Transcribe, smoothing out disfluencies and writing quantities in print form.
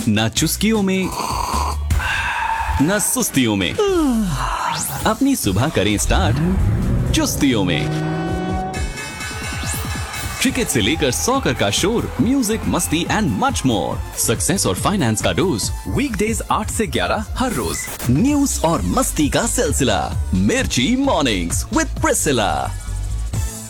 ना चुस्कियों में, ना सुस्तियों में। अपनी सुबह करें स्टार्ट चुस्तियों में। क्रिकेट से लेकर सॉकर का शोर, म्यूजिक, मस्ती एंड मच मोर। सक्सेस और फाइनेंस का डोज वीकडेज 8 से 11 हर रोज। न्यूज और मस्ती का सिलसिला, मिर्ची मॉर्निंग्स विद प्रिसिला।